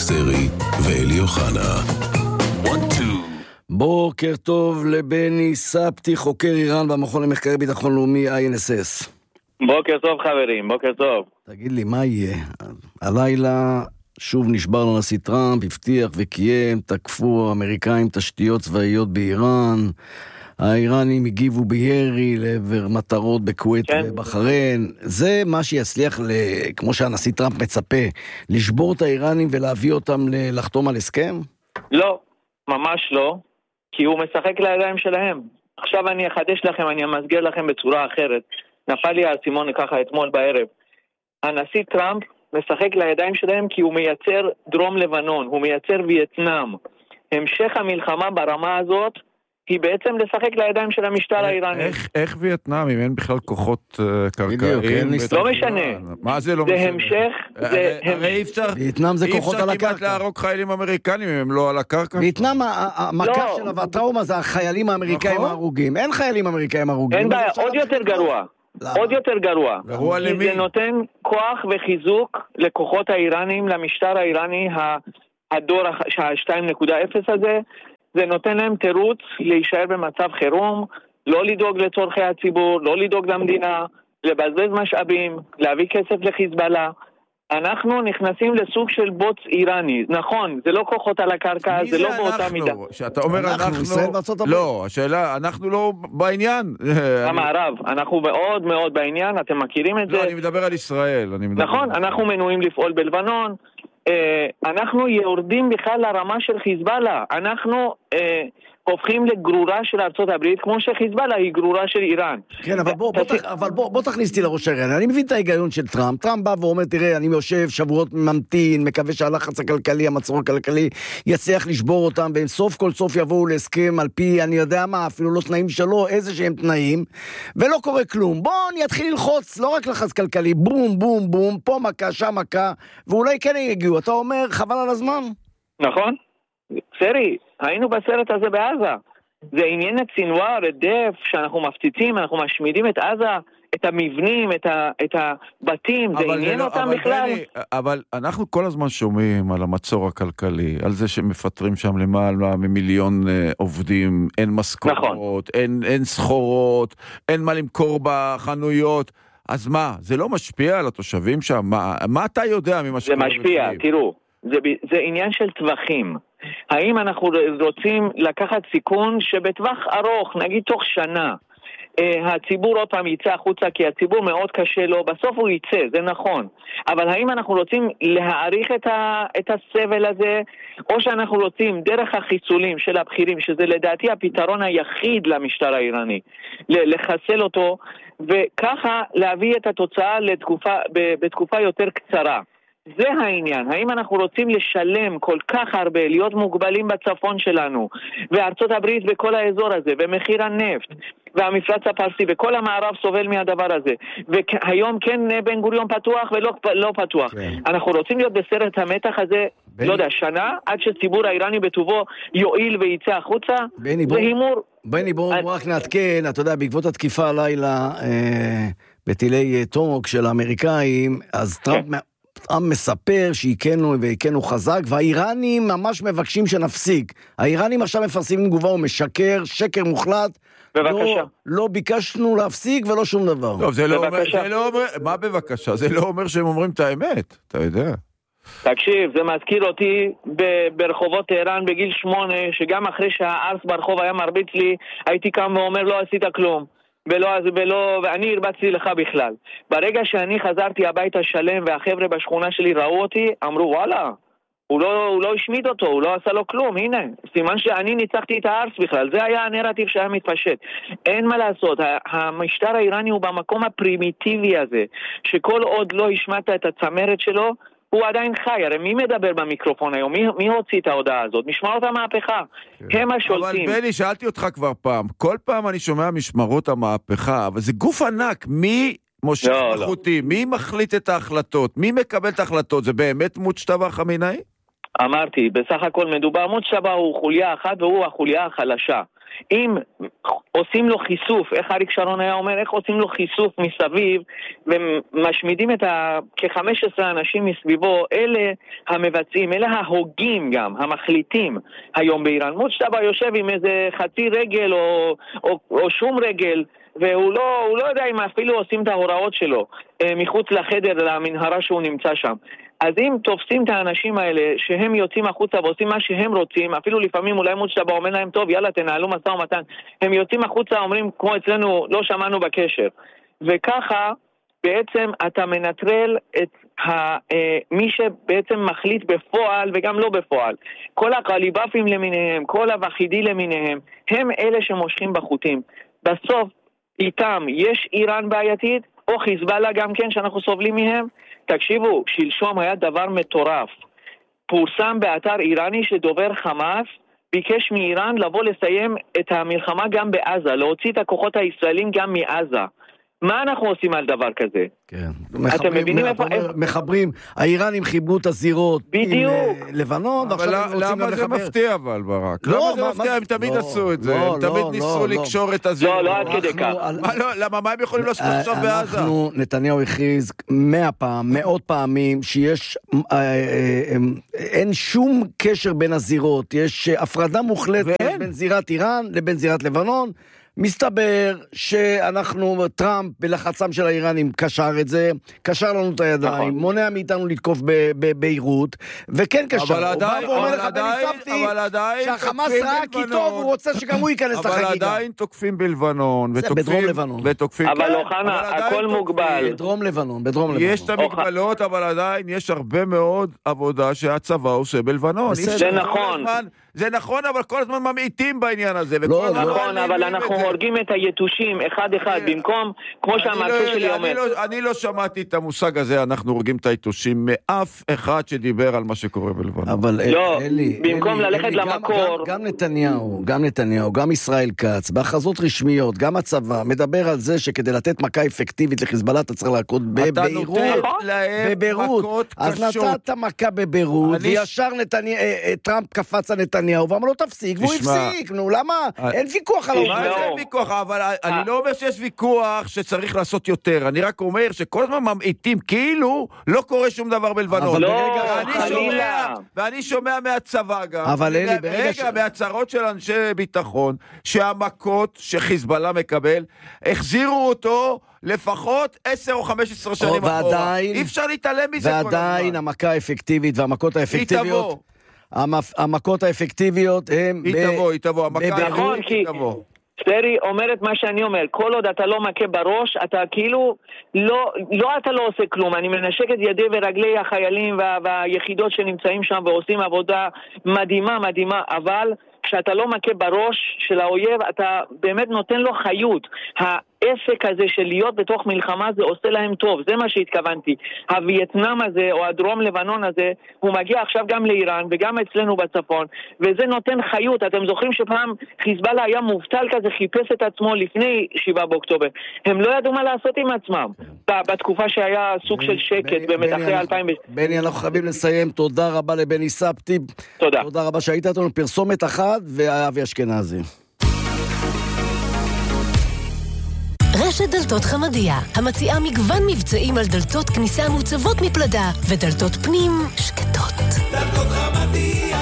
עוזרי ואלי אוחנה. בוקר טוב לבני ספטי, חוקר איראן במכון למחקרי ביטחון לאומי INSS. בוקר טוב חברים, בוקר טוב. תגיד לי, מה יהיה? הלילה שוב נשבר לנשיא טראמפ, הבטיח וקיים, תקפו האמריקאים תשתיות צבאיות באיראן, האיראנים הגיבו בירי לעבר מטרות בכווית ובחריין. זה מה שיצליח, כמו שהנשיא טראמפ מצפה, לשבור את האיראנים ולהביא אותם לחתום על הסכם? לא, ממש לא, כי הוא משחק לידיים שלהם. עכשיו אני אחדש לכם, אני אמסגר לכם בצורה אחרת. נפל לי האסימון ככה אתמול בערב. הנשיא טראמפ משחק לידיים שלהם כי הוא מייצר דרום לבנון, הוא מייצר וייטנאם. המשך המלחמה ברמה הזאת היא בעצם לשחק לידיים של המשטר האיראני. איך וייטנאם, אם אין בכלל כוחות קרקעיים? לא משנה. מה זה לא משנה? זה המשך, הרי וייטנאם זה כוחות על הקרקע. אי אפשר כמעט להרוג חיילים אמריקנים אם הם לא על הקרקע. וייטנאם, המכה שלה והטראומה זה החיילים האמריקאים ההרוגים. אין חיילים אמריקאים הרוגים. אין בעיה, עוד יותר גרוע. עוד יותר גרוע. למי? זה נותן כוח וחיזוק לכוחות האיראנים, למשטר האיראני, הדור ה-2.0 הזה. זה נותן להם תירוץ להישאר במצב חירום, לא לדאוג לצורכי הציבור, לא לדאוג למדינה, לבזבז משאבים, להביא כסף לחיזבאללה. אנחנו נכנסים לסוג של בוץ איראני. נכון, זה לא כוחות על הקרקע, זה לא באותה מידה. שאתה אומר אנחנו, לא, השאלה, אנחנו לא בעניין. המערב, אנחנו מאוד מאוד בעניין, אתם מכירים את זה. לא, אני מדבר על ישראל. נכון, אנחנו מנועים לפעול בלבנון, אנחנו יורדים בכלל לרמה של חיזבאללה, אנחנו הופכים לגרורה של ארצות הברית, כמו שחיזבאללה היא גרורה של איראן. כן, אבל בוא תכניס אותי לראש העניין. אני מבין את ההיגיון של טראמפ. טראמפ בא ואומר, תראה, אני יושב שבועות ממתין, מקווה שהלחץ הכלכלי, המצור הכלכלי, יצליח לשבור אותם, והם סוף כל סוף יבואו להסכם על פי, אני יודע מה, אפילו לא תנאים שלו, איזה שהם תנאים, ולא קורה כלום. בוא אני אתחיל ללחוץ, לא רק לחץ כלכלי, בום, בום, בום, פה מכה, שם מכה, ואולי כן יגיעו. אתה אומר, חבל על הזמן? נכון. סרי, היינו בסרט הזה בעזה. זה עניין את סינואר, את דף, שאנחנו מפציצים, אנחנו משמידים את עזה, את המבנים, את הבתים, זה עניין אותם בכלל. אבל אנחנו כל הזמן שומעים על המצור הכלכלי, על זה שמפטרים שם למעלה ממיליון עובדים, אין משכורות, אין סחורות, אין מה למכור בחנויות. אז מה, זה לא משפיע על התושבים שם? מה אתה יודע ממה שקורה? זה משפיע, תראו, זה עניין של טווחים. האם אנחנו רוצים לקחת סיכון שבטווח ארוך, נגיד תוך שנה, הציבור עוד פעם יצא החוצה, כי הציבור מאוד קשה לו, בסוף הוא יצא, זה נכון. אבל האם אנחנו רוצים להעריך את הסבל הזה, או שאנחנו רוצים דרך החיסולים של הבחירים, שזה לדעתי הפתרון היחיד למשטר האיראני, לחסל אותו, וככה להביא את התוצאה בתקופה יותר קצרה. זה העניין. האם אנחנו רוצים לשלם כל כך הרבה, להיות מוגבלים בצפון שלנו, וארצות הברית וכל האזור הזה, ומחיר הנפט, והמפרץ הפרסי, וכל המערב סובל מהדבר הזה, והיום כן בן גוריון פתוח ולא פתוח. כן. אנחנו רוצים להיות בסרט המתח הזה, לא יודע, שנה, עד שציבור האיראני בטובו יועיל ויצא החוצה, והימור. בני, בואו רק נעדכן, אתה יודע, בעקבות התקיפה הלילה בטילי טומהוק של האמריקאים, אז טראמפ מספר שהיקנו חזק, והאיראנים ממש מבקשים שנפסיק. האיראנים עכשיו מפרסמים תגובה ומשקר, שקר מוחלט. בבקשה. לא ביקשנו להפסיק ולא שום דבר. טוב, זה לא אומר, מה בבקשה? זה לא אומר שהם אומרים את האמת, אתה יודע. תקשיב, זה מזכיר אותי ברחובות טהרן בגיל 8, שגם אחרי שהארס ברחוב היה מרביץ לי, הייתי קם ואומר לא עשית כלום. ואני הרבצתי לך בכלל. ברגע שאני חזרתי הביתה שלם והחבר'ה בשכונה שלי ראו אותי, אמרו וואלה, הוא לא השמיד אותו, הוא לא עשה לו כלום, הנה, סימן שאני ניצחתי את הארץ בכלל, זה היה הנרטיב שהיה מתפשט. אין מה לעשות, המשטר האיראני הוא במקום הפרימיטיבי הזה, שכל עוד לא השמעת את הצמרת שלו, הוא עדיין חי. הרי מי מדבר במיקרופון היום? מי הוציא את ההודעה הזאת? משמרות המהפכה. הם השולטים. אבל בני, שאלתי אותך כבר פעם, כל פעם אני שומע משמרות המהפכה, אבל זה גוף ענק, מי מושך בחוטים? מי מחליט את ההחלטות? מי מקבל את ההחלטות? זה באמת מוצ'טבא חמינאי? אמרתי, בסך הכל מדובר, מוצ'בה הוא חוליה אחת והוא החוליה החלשה. אם עושים לו חיסוף, איך אריק שרון היה אומר, איך עושים לו חיסוף מסביב ומשמידים את כ-15 אנשים מסביבו, אלה המבצעים, אלה ההוגים גם, המחליטים היום באיראן. מוצ'בה יושב עם איזה חצי רגל או שום רגל, והוא לא יודע אם אפילו עושים את ההוראות שלו מחוץ לחדר, למנהרה שהוא נמצא שם. אז אם תופסים את האנשים האלה שהם יוצאים החוצה ועושים מה שהם רוצים, אפילו לפעמים אולי מוצ'בה אומר להם, טוב, יאללה, תנהלו משא ומתן, הם יוצאים החוצה, אומרים, כמו אצלנו, לא שמענו בקשר. וככה, בעצם אתה מנטרל את מי שבעצם מחליט בפועל וגם לא בפועל. כל הקליבפים למיניהם, כל הוחידי למיניהם, הם אלה שמושכים בחוטים. בסוף, איתם יש איראן בעייתית, או חיזבאללה גם כן שאנחנו סובלים מהם. תקשיבו, שלשום היה דבר מטורף. פורסם באתר איראני שדובר חמאס ביקש מאיראן לבוא לסיים את המלחמה גם בעזה, להוציא את הכוחות הישראלים גם מעזה. מה אנחנו עושים על דבר כזה? כן. אתם מבינים איפה? מחברים, האיראנים חיברו את הזירות עם לבנון, אבל למה זה מפתיע אבל ברק? למה זה מפתיע? הם תמיד עשו את זה, הם תמיד ניסו לקשור את הזירות. לא עד כדי כך. למה, מה הם יכולים לעשות עכשיו בעזה? נתניהו הכריז 100 פעמים שיש, אין שום קשר בין הזירות, יש הפרדה מוחלטת בין זירת איראן לבין זירת לבנון. מסתבר שאנחנו, טראמפ בלחצם של האיראנים קשר את זה, קשר לנו את הידיים, מונע מאיתנו לתקוף בביירות, וכן קשר. אבל עדיין שהחמאס ראה כי טוב, הוא רוצה שגם הוא ייכנס לחגיגה. אבל עדיין תוקפים בלבנון, בדרום לבנון. אבל אוחנה, הכל מוגבל. בדרום לבנון. יש את המגבלות, אבל עדיין יש הרבה מאוד עבודה שהצבא עושה בלבנון. זה נכון. זה נכון, אבל כל הזמן ממעיטים בעניין הזה. נכון, אבל אנחנו הורגים את היתושים אחד אחד, במקום, כמו שהמרצה שלי אומר. אני לא שמעתי את המושג הזה, אנחנו הורגים את היתושים מאף אחד שדיבר על מה שקורה בלבנון. אבל אלי, במקום ללכת למקור. גם נתניהו, גם ישראל כץ, בהכרזות רשמיות, גם הצבא, מדבר על זה שכדי לתת מכה אפקטיבית לחיזבאללה, אתה צריך להכות בביירות. אז נתת מכה בביירות, וישר טראמפ קפץ על נתניהו, ואמר לו תפסיק, והוא הפסיק. נו, למה? אין ויכוח על אין ויכוח, אבל אני לא אומר שיש ויכוח שצריך לעשות יותר, אני רק אומר שכל הזמן ממעיטים, כאילו לא קורה שום דבר בלבנון. ואני שומע מהצבא גם, מהצהרות של אנשי ביטחון, שהמכות שחיזבאללה מקבל, החזירו אותו לפחות 10 או 15 שנים אחורה. אי אפשר להתעלם מזה כל הזמן. ועדיין המכה האפקטיבית והמכות האפקטיביות, המכות האפקטיביות הם היא תבוא, נכון, כי סטרי אומרת מה שאני אומר, כל עוד אתה לא מכה בראש, אתה כאילו אתה לא עושה כלום. אני מנשק את ידי ורגלי החיילים והיחידות שנמצאים שם ועושים עבודה מדהימה, אבל כשאתה לא מכה בראש של האויב, אתה באמת נותן לו חיות. העסק הזה של להיות בתוך מלחמה זה עושה להם טוב, זה מה שהתכוונתי. הווייטנאם הזה או הדרום לבנון הזה, הוא מגיע עכשיו גם לאיראן וגם אצלנו בצפון, וזה נותן חיות. אתם זוכרים שפעם חיזבאללה היה מובטל כזה, חיפש את עצמו לפני 7 באוקטובר. הם לא ידעו מה לעשות עם עצמם בתקופה שהיה סוג של שקט באמת אחרי 2000. בני, אנחנו חייבים לסיים. תודה רבה לבני סבתי. תודה רבה שהיית איתנו. פרסומת אחת ואבי אשכנזי. רשת דלתות חמדיה, המציעה מגוון מבצעים על דלתות כניסה מוצבות מפלדה ודלתות פנים שקטות. דלתות חמדיה.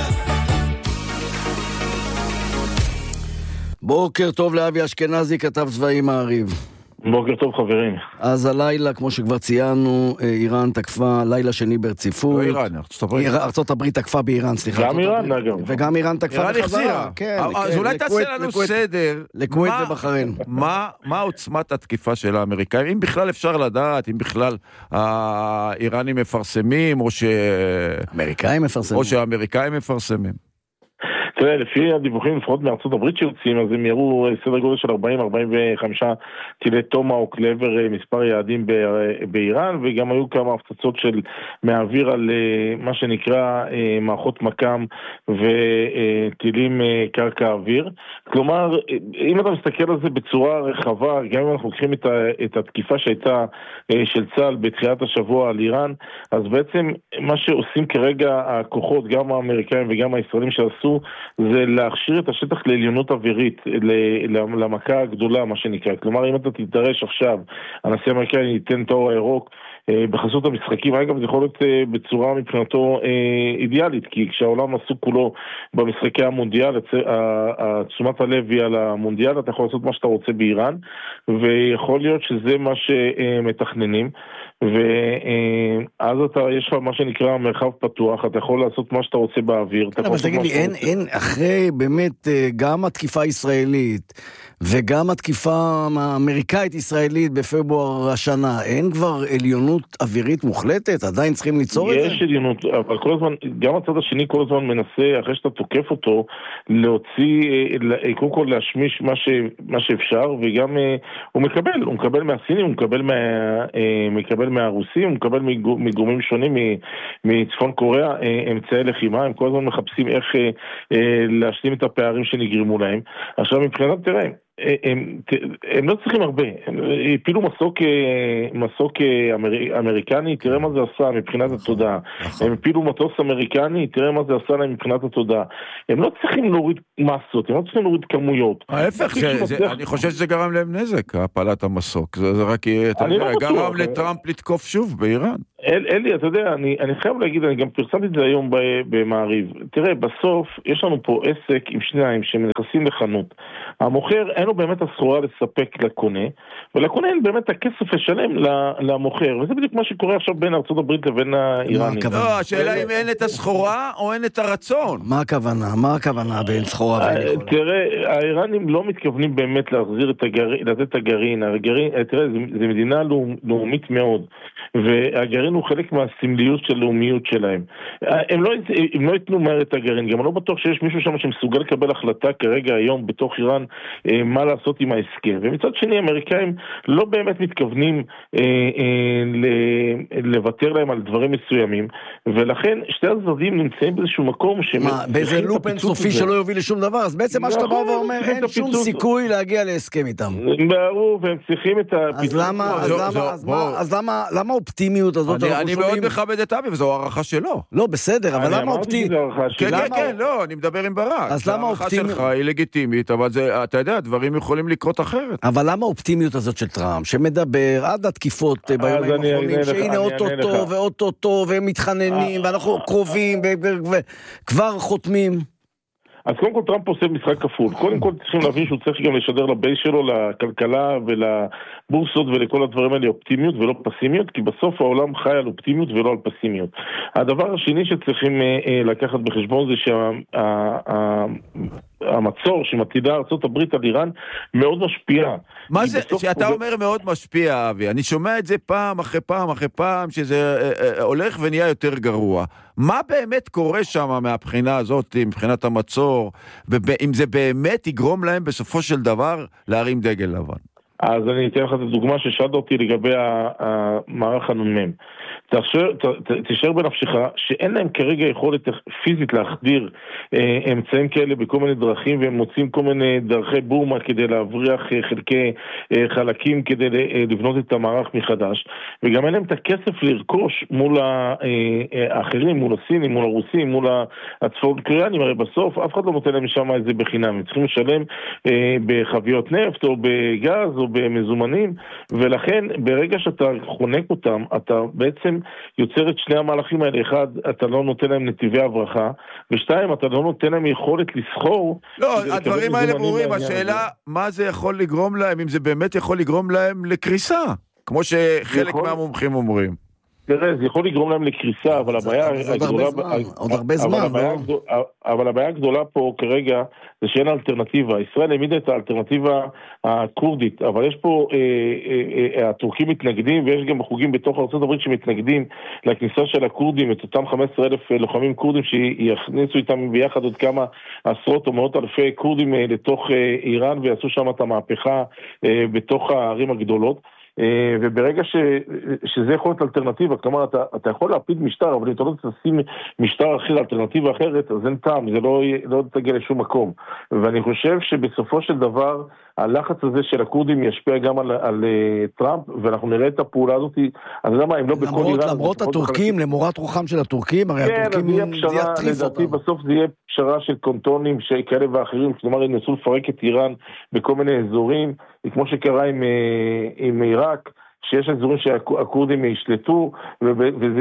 בוקר טוב לאבי אשכנזי, כתב צבאי מעריב. בוקר טוב חברים. אז הלילה, כמו שכבר ציינו, איראן תקפה לילה שני ברציפות. לא איראן, ארצות הברית תקפה באיראן, סליחה. גם איראן, אגב. וגם איראן תקפה בחזרה. אז אולי תעשה לנו סדר. לכווית ובחריין. מה עוצמת התקיפה של האמריקאים? אם בכלל אפשר לדעת, אם בכלל האיראנים מפרסמים, או שהאמריקאים מפרסמים. תראה, לפי הדיווחים לפחות מארצות הברית שיוצאים, אז הם יראו סדר גודל של 40-45 טילי טומהאוק לעבר מספר יעדים באיראן, וגם היו כמה הפצצות של מהאוויר על מה שנקרא מערכות מקם וטילים קרקע אוויר. כלומר, אם אתה מסתכל על זה בצורה רחבה, גם אם אנחנו לוקחים את התקיפה שהייתה של צה"ל בתחילת השבוע על איראן, אז בעצם מה שעושים כרגע הכוחות, גם האמריקאים וגם הישראלים שעשו, זה להכשיר את השטח לעליונות אווירית, למכה הגדולה, מה שנקרא. כלומר, אם אתה תתדרש עכשיו, הנשיא האמריקאי ייתן את האור הירוק בחסות המשחקים, אגב, זה יכול להיות בצורה מבחינתו אידיאלית, כי כשהעולם עסוק כולו במשחקי המונדיאל, תשומת הלב היא על המונדיאל, אתה יכול לעשות מה שאתה רוצה באיראן, ויכול להיות שזה מה שמתכננים, ואז יש לך מה שנקרא מרחב פתוח, אתה יכול לעשות מה שאתה רוצה באוויר. אבל תגיד לי, אין אחרי באמת גם התקיפה הישראלית וגם התקיפה האמריקאית-ישראלית בפברואר השנה, אין כבר עליונות אווירית מוחלטת? עדיין צריכים ליצור את זה? יש עליונות, אבל כל הזמן, גם הצד השני כל הזמן מנסה, אחרי שאתה תוקף אותו, להוציא, קודם כל להשמיש מה שאפשר, וגם הוא מקבל מהסינים, הוא מקבל מהרוסים, הוא מקבל מגורמים שונים מצפון קוריאה, אמצעי לחימה, הם כל הזמן מחפשים איך להשלים את הפערים שנגרמו להם. עכשיו מבחינת, תראה, הם לא צריכים הרבה, הם הפילו מסוק אמריקני, תראה מה זה עשה מבחינת התודעה, הם הפילו מטוס אמריקני, תראה מה זה עשה להם מבחינת התודעה, הם לא צריכים להוריד מסות, הם לא צריכים להוריד כמויות. ההפך, אני חושב שזה גרם להם נזק, הפעלת המסוק, זה רק גרם לטראמפ לתקוף שוב באיראן. אלי, אתה יודע, אני חייב להגיד, אני גם פרסמתי את זה היום במעריב, תראה, בסוף יש לנו פה עסק עם שניים שמנכסים לחנות, המוכר אין לו באמת הסחורה לספק לקונה, ולקונה אין באמת הכסף לשלם למוכר, וזה בדיוק מה שקורה עכשיו בין ארצות הברית לבין האיראנים. לא, השאלה אם אין את הסחורה או אין את הרצון. מה הכוונה? מה הכוונה בין סחורה ואין יכולה? תראה, האיראנים לא מתכוונים באמת להחזיר את הגרעין, לתת את הגרעין, תראה, זה מדינה לאומית מאוד, והגרעין הוא חלק מהסמליות של לאומיות שלהם. הם לא יתנו מהר את הגרעין, גם לא בטוח שיש מישהו שם שמסוגל לקבל החלטה כרגע היום בתוך איראן מה לעשות עם ההסכם. ומצד שני, האמריקאים לא באמת מתכוונים לוותר להם על דברים מסוימים, ולכן שתי הצדדים נמצאים באיזשהו מקום באיזה לופ אינסופי שלא יוביל לשום דבר, אז בעצם מה שאתה בא ואומר, אין שום סיכוי להגיע להסכם איתם. ברור, והם צריכים את אז למה האופטימיות הזאת? אני מאוד מכבד את אבי, וזו הערכה שלו. לא, בסדר, אבל למה האופטימיות? כן, לא, אני מדבר עם ברק. אז למה האופטימיות? הערכה שלך היא לגיטימית, אבל אתה יודע, דברים יכולים לקרות אחרת. אבל למה האופטימיות הזאת של טראמפ, שמדבר עד התקיפות בימים האחרונים, שהנה אוטוטו ואוטוטו, והם מתחננים, ואנחנו קרובים, וכבר חותמים? אז קודם כל טראמפ עושה משחק כפול. קודם כל צריכים להבין שהוא צריך גם לשדר לבייס שלו, לכלכלה ולבורסות ולכל הדברים האלה אופטימיות ולא פסימיות, כי בסוף העולם חי על אופטימיות ולא על פסימיות. הדבר השני שצריכים לקחת בחשבון זה שהמצור שמטילה ארצות הברית על איראן מאוד משפיע. מה זה, שאתה אומר מאוד משפיע, אבי? אני שומע את זה פעם אחרי פעם אחרי פעם, שזה הולך ונהיה יותר גרוע. מה באמת קורה שם מהבחינה הזאת, מבחינת המצור, ואם זה באמת יגרום להם בסופו של דבר להרים דגל לבן? אז אני אתן לך את הדוגמה ששאלת אותי לגבי המערך הנ"מ. תשאר בנפשך שאין להם כרגע יכולת פיזית להחדיר אמצעים כאלה בכל מיני דרכים, והם מוצאים כל מיני דרכי בורמה כדי להבריח חלקי חלקים כדי לבנות את המערך מחדש, וגם אין להם את הכסף לרכוש מול האחרים, מול הסינים, מול הרוסים, מול הצפון קוריאנים. הרי בסוף אף אחד לא נותן להם שם את זה בחינם, הם צריכים לשלם בחביות נפט או בגז או במזומנים, ולכן ברגע שאתה חונק אותם, אתה בעצם יוצר את שני המהלכים האלה. אחד, אתה לא נותן להם נתיבי הברחה, ושתיים, אתה לא נותן להם יכולת לסחור. לא, הדברים האלה ברורים, השאלה מה זה יכול לגרום להם, אם זה באמת יכול לגרום להם לקריסה, כמו שחלק מהמומחים אומרים. תראה, זה יכול לגרום להם לקריסה, אבל הבעיה הגדולה... עוד הרבה זמן, אבל הבעיה הגדולה פה כרגע זה שאין אלטרנטיבה. ישראל העמידה את האלטרנטיבה הקורדית, אבל יש פה, הטורקים מתנגדים, ויש גם חוגים בתוך ארצות הברית שמתנגדים לכניסה של הקורדים, את אותם 15,000 לוחמים קורדים שיכניסו איתם ביחד עוד כמה עשרות או מאות אלפי קורדים לתוך איראן, ויעשו שם את המהפכה בתוך הערים הגדולות. וברגע שזה יכול להיות אלטרנטיבה, כלומר אתה יכול להפיד משטר, אבל אם אתה לא תשים משטר אחר, אלטרנטיבה אחרת, אז אין טעם, זה לא תגיע לשום מקום. ואני חושב שבסופו של דבר הלחץ הזה של הקורדים ישפיע גם על טראמפ, ואנחנו נראה את הפעולה הזאת, אז למה הם לא בכל איראן... למרות הטורקים, למורת רוחם של הטורקים, הרי הטורקים זה יטריף אותם. בסוף זה יהיה פשרה של קונטונים כאלה ואחרים, כלומר הם נסו לפרק את איראן בכל מיני אזורים, כמו שקרה עם עיראק, שיש אזורים שהקורדים ישלטו, וזה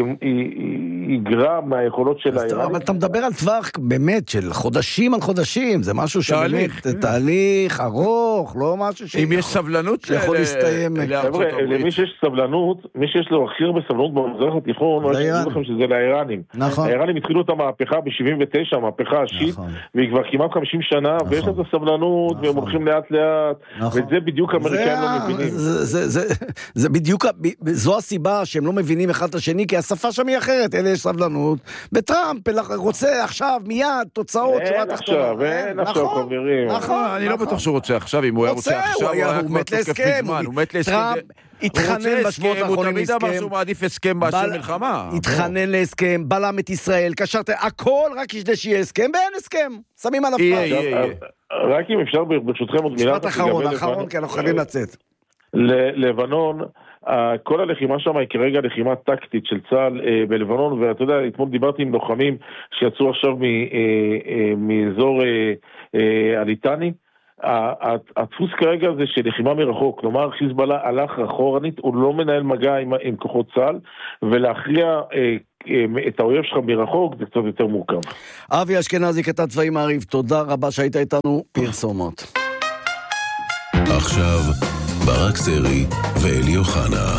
יגרע מהיכולות של האיראנים. אבל אתה מדבר על טווח באמת של חודשים על חודשים, זה משהו שבאמת תהליך ארוך, לא משהו אם יש סבלנות שיכול להסתיים. למי שיש סבלנות, מי שיש לו הכי הרבה סבלנות במזרח התיכון, אני אגיד לכם שזה לאיראנים. האיראנים התחילו את המהפכה ב-79, המהפכה השיעית, והיא כבר כמעט 50 שנה, ויש לזה סבלנות, והם הולכים לאט לאט, וזה בדיוק האמריקאים לא מבינים. זה בדיוק, זו הסיבה שהם לא מבינים אחד את השני, כי השפה שם היא אחרת, אלה יש סבלנות, בטראמפ רוצה עכשיו מיד תוצאות, אין עכשיו חברים. אני לא בטוח שהוא רוצה עכשיו, אם הוא היה רוצה עכשיו, הוא מת להסכם, טראמפ התחנן בשבועות האחרונים להסכם, הוא תמיד אמר שהוא מעדיף הסכם באשר מלחמה, התחנן להסכם, בלם את ישראל, קשרת, הכל רק כדי שיהיה הסכם, ואין הסכם, שמים עליו רק אם אפשר ברשותכם עוד מילה, משפט אחרון, כי אנחנו חייבים לצאת. לבנון, כל הלחימה שם היא כרגע לחימה טקטית של צה"ל בלבנון, ואתה יודע, אתמול דיברתי עם לוחמים שיצאו עכשיו מאזור הליטני. הדפוס כרגע זה שלחימה מרחוק, כלומר חיזבאללה הלך אחורנית, הוא לא מנהל מגע עם כוחות צה"ל, ולהכריע את האויב שלך מרחוק זה קצת יותר מורכב. אבי אשכנזי, כתב צבאי מעריב, תודה רבה שהיית איתנו, פרסומות. עכשיו ברק סרי ואלי אוחנה.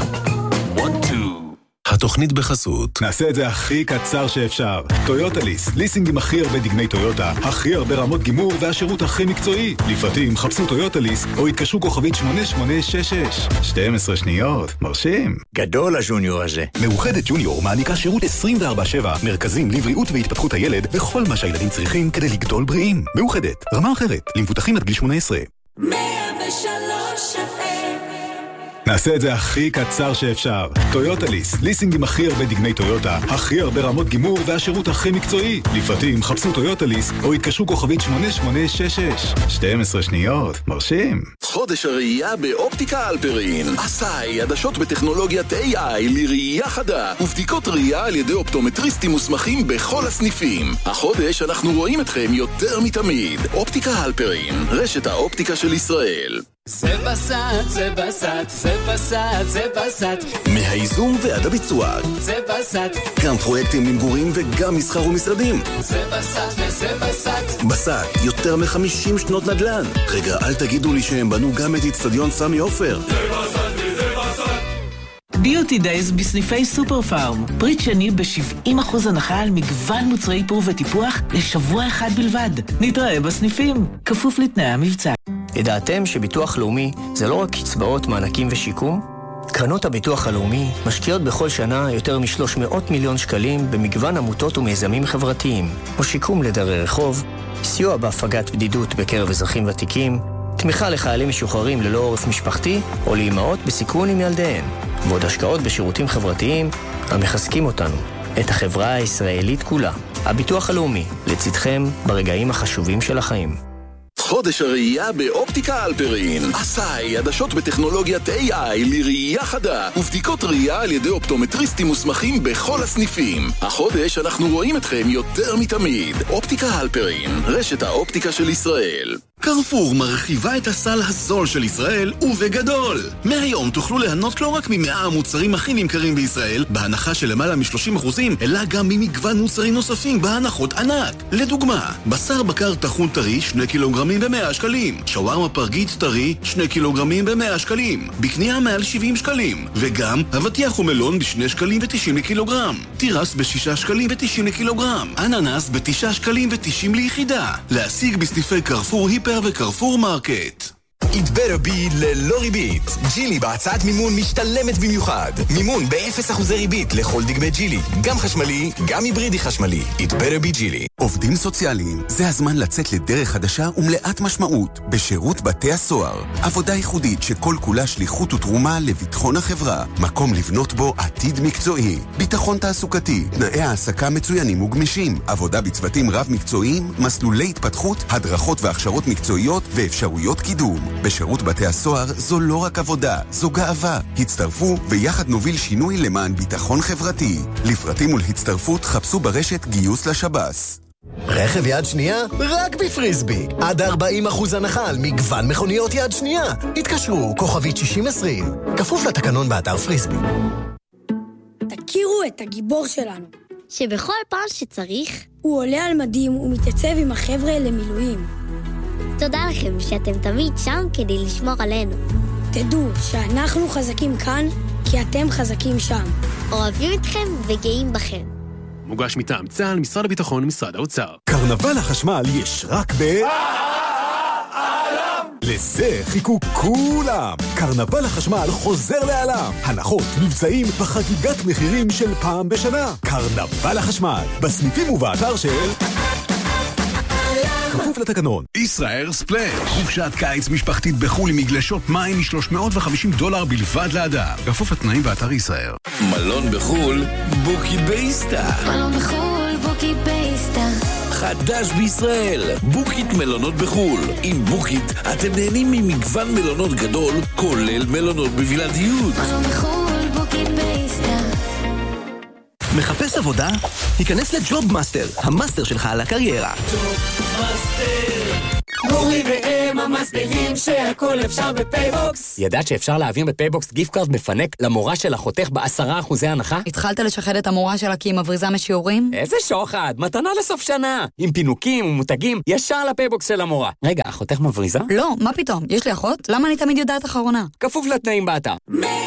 התוכנית בחסות. נעשה את זה הכי קצר שאפשר. טויוטה ליס, ליסינג עם הכי הרבה דגמי טויוטה, הכי הרבה רמות גימור והשירות הכי מקצועי. לפרטים חפשו טויוטה ליס או התקשרו כוכבית 8866. 12 שניות, מרשים. גדול הג'וניור הזה. מאוחדת ג'וניור מעניקה שירות 24/7, מרכזים לבריאות והתפתחות הילד וכל מה שהילדים צריכים כדי לגדול בריאים. מאוחדת, רמה אחרת, למבוטחים עד גיל 18. 103 נעשה את זה הכי קצר שאפשר. טויוטה ליס, ליסינג עם הכי הרבה דגמי טויוטה, הכי הרבה רמות גימור והשירות הכי מקצועי. לפרטים חפשו טויוטה ליס או התקשרו כוכבית 8866. 12 שניות, מרשים. חודש הראייה באופטיקה אלפרין. עשאי, עדשות בטכנולוגיית AI לראייה חדה ובדיקות ראייה על ידי אופטומטריסטים מוסמכים בכל הסניפים. החודש אנחנו רואים אתכם יותר מתמיד. אופטיקה אלפרין, רשת האופטיקה של ישראל. זה בסט, זה בסט, זה בסט, זה בסט. מהייזום ועד הביצוע. זה בסט. גם פרויקטים למגורים וגם מסחר ומשרדים. זה בסט וזה בסט. בסט, יותר מ-50 שנות נדל"ן. רגע, אל תגידו לי שהם בנו גם את אצטדיון סמי עופר. זה בסט וזה בסט. ביוטי דייז בסניפי סופר פארם. פריט שני ב-70% הנחה על מגוון מוצרי איפור וטיפוח לשבוע אחד בלבד. נתראה בסניפים, כפוף לתנאי המבצע. ידעתם שביטוח לאומי זה לא רק קצבאות, מענקים ושיקום? קרנות הביטוח הלאומי משקיעות בכל שנה יותר מ-300 מיליון שקלים במגוון עמותות ומיזמים חברתיים, או שיקום לדרי רחוב, סיוע בהפגת בדידות בקרב אזרחים ותיקים, תמיכה לחיילים משוחררים ללא עורף משפחתי, או לאמהות בסיכון עם ילדיהן, ועוד השקעות בשירותים חברתיים המחזקים אותנו, את החברה הישראלית כולה. הביטוח הלאומי, לצדכם ברגעים החשובים של החיים. חודש הראייה באופטיקה אלפרין. עשאי, עדשות בטכנולוגיית AI לראייה חדה ובדיקות ראייה על ידי אופטומטריסטים מוסמכים בכל הסניפים. החודש אנחנו רואים אתכם יותר מתמיד. אופטיקה אלפרין, רשת האופטיקה של ישראל. קרפור מרחיבה את הסל הזול של ישראל ובגדול. מהיום תוכלו ליהנות לא רק מ100 המוצרים הכי נמכרים בישראל, בהנחה של למעלה מ-30%, אלא גם ממגוון מוצרים נוספים בהנחות ענק. לדוגמה, בשר בקר טחון טרי 2 קילוגרמים ב100 שקלים, שווארמה פרגית טרי 2 קילוגרמים ב100 שקלים, בקנייה מעל 70 שקלים, וגם אבטיח ומלון ב2 שקלים ו90 לקילוגרם, תירס ב6 שקלים ו90 לקילוגרם, אננס ב9 שקלים ו90 ליחידה. להשיג בסניפי קרפור היפר וקרפור מרקט. It better be ללא ריבית. ג'ילי בהצעת מימון משתלמת במיוחד. מימון ב0% ריבית לכל דגמי ג'ילי. גם חשמלי, גם היברידי חשמלי. It better be ג'ילי. עובדים סוציאליים, זה הזמן לצאת לדרך חדשה ומלאת משמעות בשירות בתי הסוהר. עבודה ייחודית שכל כולה שליחות ותרומה לביטחון החברה. מקום לבנות בו עתיד מקצועי. ביטחון תעסוקתי, תנאי העסקה מצוינים וגמישים. עבודה בצוותים רב מקצועיים, מסלולי התפתחות, הדרכות והכשרות מקצועיות ואפשרויות קידום. בשירות בתי הסוהר זו לא רק עבודה, זו גאווה. הצטרפו ויחד נוביל שינוי למען ביטחון חברתי. לפרטים ולהצטרפות חפשו ברשת גיוס לשב"ס. רכב יד שנייה? רק בפריסבי. עד 40% הנחה על מגוון מכוניות יד שנייה. התקשרו, כוכבית 6020. כפוף לתקנון באתר פריסבי. תכירו את הגיבור שלנו. שבכל פעם שצריך, הוא עולה על מדים ומתייצב עם החבר'ה למילואים. תודה לכם שאתם תמיד שם כדי לשמור עלינו. תדעו שאנחנו חזקים כאן, כי אתם חזקים שם. אוהבים אתכם וגאים בכם. מוגש מטעם צה"ל, משרד הביטחון ומשרד האוצר. קרנבל החשמל יש רק לזה חיכו כולם. קרנבל החשמל חוזר לעולם. הנחות, מבצעים וחגיגת מחירים של פעם בשנה. קרנבל החשמל, בסניפים ובאתר של... כפוף לתקנון. ישראל ספלאש, חופשת קיץ משפחתית בחול עם מגלשות מים $350 בלבד לאדם. כפוף לתנאים באתר ישראל. מלון בחול, בוקי בייסטה. מלון בחול, בוקי בייסטה. חדש בישראל, בוקית מלונות בחול. עם בוקית אתם נהנים ממגוון מלונות גדול, כולל מלונות בבלעדיות. מלון בחול, בוקי בייסטה. מחפש עבודה? היכנס לג'וב מאסטר, המאסטר שלך על הקריירה. גורי והם המסבירים שהכל אפשר בפייבוקס. ידעת שאפשר להעביר בפייבוקס גיפט קארד מפנק למורה של אחותך ב10% הנחה? התחלת לשחד את המורה שלה כי היא מבריזה משיעורים? איזה שוחד, מתנה לסוף שנה. עם פינוקים ומותגים ישר לפייבוקס של המורה. רגע, אחותך מבריזה? לא, מה פתאום? יש לי אחות? למה אני תמיד יודעת אחרונה? כפוף לתנאים באתר.